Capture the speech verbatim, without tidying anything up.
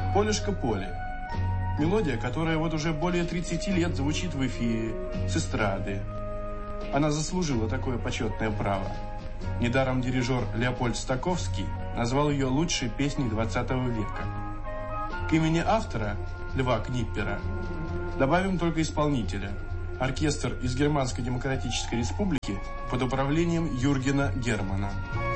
«Полюшка поле». Мелодия, которая вот уже более тридцати лет звучит в эфире, с эстрады. Она заслужила такое почетное право. Недаром дирижер Леопольд Стаковский назвал ее лучшей песней двадцатого века. К имени автора, Льва Книппера, добавим только исполнителя. Оркестр из Германской Демократической Республики под управлением Юргена Германа.